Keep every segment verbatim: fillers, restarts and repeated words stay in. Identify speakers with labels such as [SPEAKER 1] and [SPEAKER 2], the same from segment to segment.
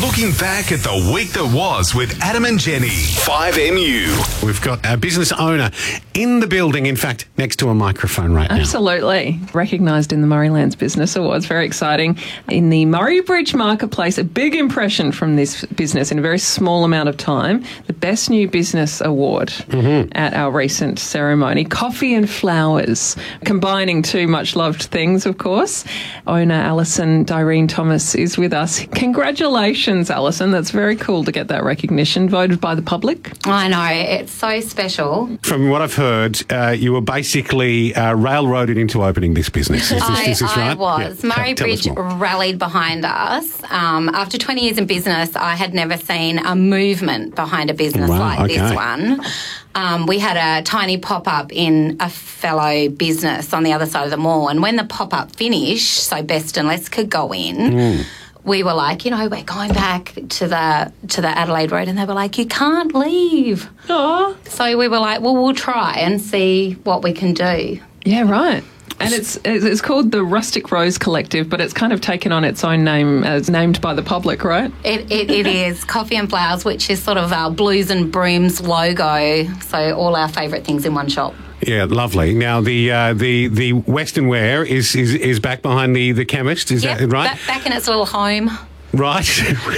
[SPEAKER 1] Looking back at the week that was with Adam and Jenny. five M U.
[SPEAKER 2] We've got a business owner in the building, in fact, next to a microphone right now.
[SPEAKER 3] Absolutely. Recognised in the Murraylands Business Awards. Very exciting. In the Murray Bridge Marketplace, a big impression from this business in a very small amount of time. The Best New Business Award mm-hmm. at our recent ceremony. Coffee and flowers, combining two much-loved things, of course. Owner Alison Dyrene Thomas is with us. Congratulations, Alison. That's very cool to get that recognition, voted by the public.
[SPEAKER 4] I know. It's so special.
[SPEAKER 2] From what I've heard, uh, you were basically uh, railroaded into opening this business. Is this,
[SPEAKER 4] I,
[SPEAKER 2] is this
[SPEAKER 4] I
[SPEAKER 2] right?
[SPEAKER 4] was.
[SPEAKER 2] Yeah.
[SPEAKER 4] Murray
[SPEAKER 2] Tell,
[SPEAKER 4] Bridge
[SPEAKER 2] tell
[SPEAKER 4] rallied behind us. Um, after twenty years in business, I had never seen a movement behind a business
[SPEAKER 2] Wow,
[SPEAKER 4] like
[SPEAKER 2] okay.
[SPEAKER 4] this one. Um, we had a tiny pop-up in a fellow business on the other side of the mall, and when the pop-up finished, so Best and Less could go in, mm. we were like, you know, we're going back to the to the Adelaide Road, and they were like, you can't leave.
[SPEAKER 3] Aww.
[SPEAKER 4] So we were like, well, we'll try and see what we can do.
[SPEAKER 3] Yeah, right. And it's it's called the Rustic Rose Collective, but it's kind of taken on its own name as named by the public, right?
[SPEAKER 4] It it, it is. Coffee and Flowers, which is sort of our Blues and Brooms logo. So all our favourite things in one shop.
[SPEAKER 2] Yeah, lovely. Now the uh, the the Western Wear is, is is back behind the the chemist. Is
[SPEAKER 4] yep,
[SPEAKER 2] that right?
[SPEAKER 4] Back, back in its little home.
[SPEAKER 2] Right,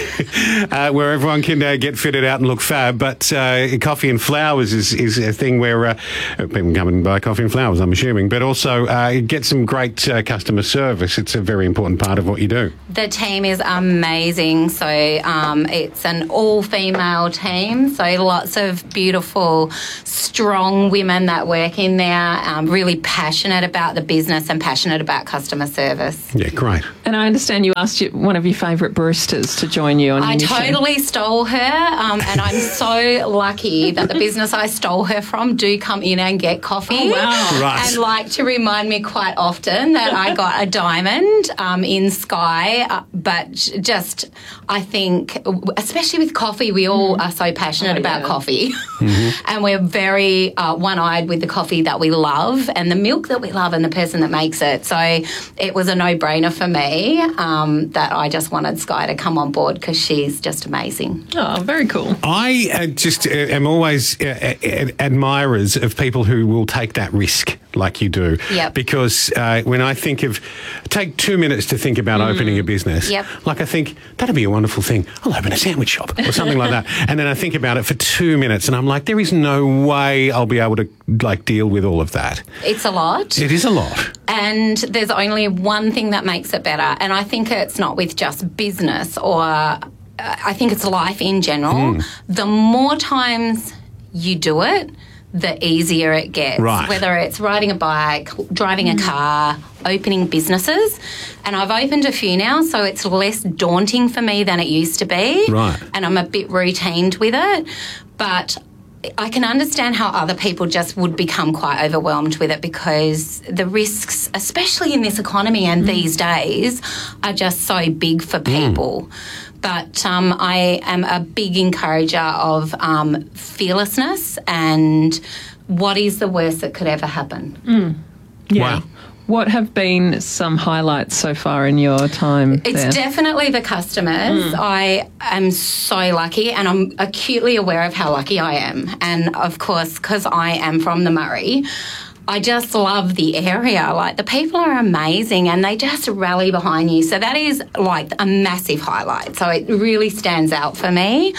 [SPEAKER 2] uh, where everyone can uh, get fitted out and look fab. But uh, Coffee and Flowers is, is a thing where uh, people come and buy coffee and flowers, I'm assuming, but also uh, get some great uh, customer service. It's a very important part of what you do.
[SPEAKER 4] The team is amazing. So um, it's an all-female team, so lots of beautiful, strong women that work in there, um, really passionate about the business and passionate about customer service.
[SPEAKER 2] Yeah, great.
[SPEAKER 3] And I understand you asked you, one of your favourite baristas to join you on your
[SPEAKER 4] I
[SPEAKER 3] mission.
[SPEAKER 4] totally stole her, um, and I'm so lucky that the business I stole her from do come in and get coffee.
[SPEAKER 3] Oh, wow.
[SPEAKER 2] Right.
[SPEAKER 4] And like to remind me quite often that I got a diamond um, in Sky, uh, but just I think, especially with coffee, we all mm. are so passionate oh, about yeah. coffee, mm-hmm. and we're very uh, one-eyed with the coffee that we love and the milk that we love and the person that makes it. So it was a no-brainer for me um, that I just wanted Sky to come on board because she's just amazing.
[SPEAKER 3] Oh, very cool.
[SPEAKER 2] I uh, just uh, am always uh, uh, admirers of people who will take that risk like you do.
[SPEAKER 4] Yep.
[SPEAKER 2] Because uh, when I think of, take two minutes to think about mm. opening a business,
[SPEAKER 4] yep.
[SPEAKER 2] like I think, that'd be a wonderful thing. I'll open a sandwich shop or something like that. And then I think about it for two minutes and I'm like, there is no way I'll be able to like deal with all of that.
[SPEAKER 4] It's a lot.
[SPEAKER 2] It is a lot.
[SPEAKER 4] And there's only one thing that makes it better. And I think it's not with just business or uh, I think it's life in general. Mm. The more times you do it, the easier it gets.
[SPEAKER 2] Right.
[SPEAKER 4] Whether it's riding a bike, driving a car, opening businesses. And I've opened a few now, so it's less daunting for me than it used to be.
[SPEAKER 2] Right.
[SPEAKER 4] And I'm a bit routined with it. But I can understand how other people just would become quite overwhelmed with it because the risks, especially in this economy and mm. these days, are just so big for people. Mm. But um, I am a big encourager of um, fearlessness and what is the worst that could ever happen.
[SPEAKER 3] Mm. Yeah.
[SPEAKER 2] Wow.
[SPEAKER 3] What have been some highlights so far in your time
[SPEAKER 4] It's
[SPEAKER 3] there?
[SPEAKER 4] definitely the customers. Mm. I am so lucky and I'm acutely aware of how lucky I am. And, of course, because I am from the Murray, I just love the area. Like, the people are amazing and they just rally behind you. So that is, like, a massive highlight. So it really stands out for me.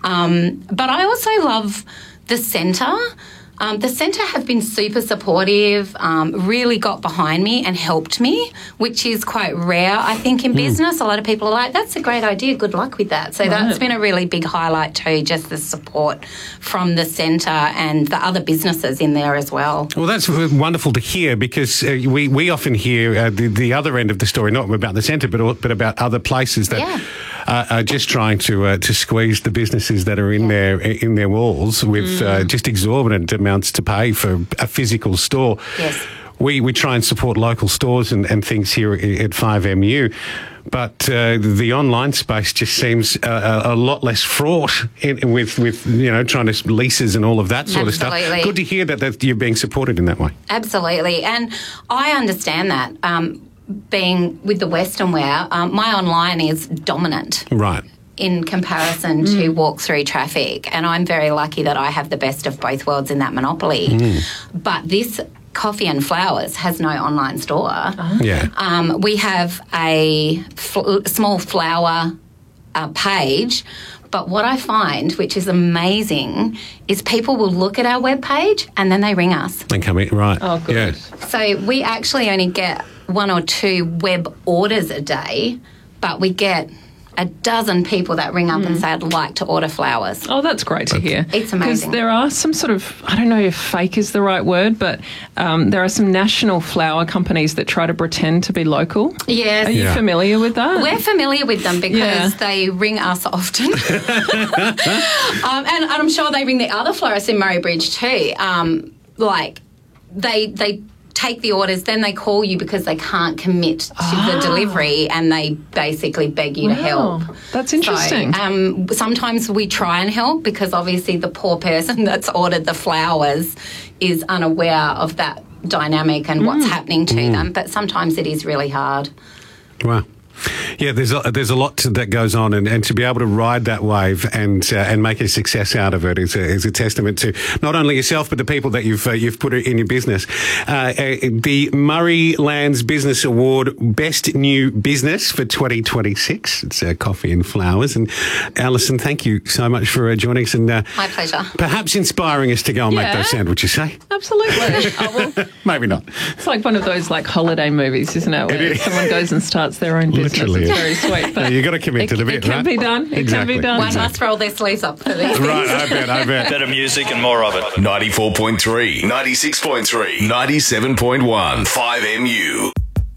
[SPEAKER 4] Um, but I also love the centre. Um, the centre have been super supportive, um, really got behind me and helped me, which is quite rare, I think, in mm. business. A lot of people are like, that's a great idea, good luck with that. So right. that's been a really big highlight too, just the support from the centre and the other businesses in there as well.
[SPEAKER 2] Well, that's wonderful to hear because uh, we, we often hear uh, the, the other end of the story, not about the centre, but, but about other places that...
[SPEAKER 4] Yeah.
[SPEAKER 2] Uh, are just trying to uh, to squeeze the businesses that are in yeah. their in their walls with mm. uh, just exorbitant amounts to pay for a physical store.
[SPEAKER 4] Yes.
[SPEAKER 2] We we try and support local stores and, and things here at five M U. But uh, the online space just seems uh, a, a lot less fraught in, with, with, you know, trying to leases and all of that sort
[SPEAKER 4] Absolutely.
[SPEAKER 2] of stuff. Good to hear that, that you're being supported in that way.
[SPEAKER 4] Absolutely. And I understand that. Um, being with the Western Wear, um, my online is dominant.
[SPEAKER 2] Right.
[SPEAKER 4] in comparison
[SPEAKER 3] Mm.
[SPEAKER 4] to walk-through traffic. And I'm very lucky that I have the best of both worlds in that monopoly.
[SPEAKER 2] Mm.
[SPEAKER 4] But this Coffee and Flowers has no online store.
[SPEAKER 2] Yeah.
[SPEAKER 4] Um, we have a fl- small flower uh, page, but what I find, which is amazing, is people will look at our webpage and then they ring us.
[SPEAKER 2] And come in, right.
[SPEAKER 3] Oh, good.
[SPEAKER 2] Yeah.
[SPEAKER 4] So we actually only get one or two web orders a day, but we get a dozen people that ring up and say, I'd like to order flowers.
[SPEAKER 3] Oh, that's great to hear.
[SPEAKER 4] It's amazing.
[SPEAKER 3] Because there are some sort of, I don't know if fake is the right word, but um, there are some national flower companies that try to pretend to be local.
[SPEAKER 4] Yes.
[SPEAKER 3] Are you
[SPEAKER 2] Yeah.
[SPEAKER 3] familiar with that?
[SPEAKER 4] We're familiar with them because
[SPEAKER 3] Yeah.
[SPEAKER 4] they ring us often. um, and, and I'm sure they ring the other florists in Murray Bridge too. Um, like, they they take the orders, then they call you because they can't commit to the delivery, and they basically beg you to
[SPEAKER 3] Wow.
[SPEAKER 4] help.
[SPEAKER 3] That's interesting.
[SPEAKER 4] So, um, sometimes we try and help because obviously the poor person that's ordered the flowers is unaware of that dynamic and what's happening to them. But sometimes it is really hard.
[SPEAKER 2] Wow. Yeah, there's a, there's a lot to, that goes on, and, and to be able to ride that wave and uh, and make a success out of it is a, is a testament to not only yourself but the people that you've uh, you've put in your business. Uh, uh, the Murray Lands Business Award Best New Business for twenty twenty-six. It's uh, Coffee and Flowers. And Alison, thank you so much for uh, joining us and uh,
[SPEAKER 4] My pleasure.
[SPEAKER 2] perhaps inspiring us to go and make
[SPEAKER 3] Yeah.
[SPEAKER 2] those sandwiches. Say
[SPEAKER 3] Absolutely. Oh, well,
[SPEAKER 2] maybe not.
[SPEAKER 3] it's like one of those like holiday movies, isn't it? Where
[SPEAKER 2] It is.
[SPEAKER 3] someone goes and starts their own business.
[SPEAKER 2] Literally.
[SPEAKER 3] It's very sweet. But
[SPEAKER 2] Yeah, you got to commit
[SPEAKER 3] it,
[SPEAKER 2] to the
[SPEAKER 3] it
[SPEAKER 2] bit,
[SPEAKER 3] can
[SPEAKER 2] right?
[SPEAKER 3] be done. It
[SPEAKER 2] Exactly.
[SPEAKER 3] can be done.
[SPEAKER 4] One must roll their sleeves up for these things.
[SPEAKER 2] Right, I bet, I bet.
[SPEAKER 5] Better music and more of it.
[SPEAKER 1] ninety-four point three, ninety-six point three, ninety-seven point one, five M U.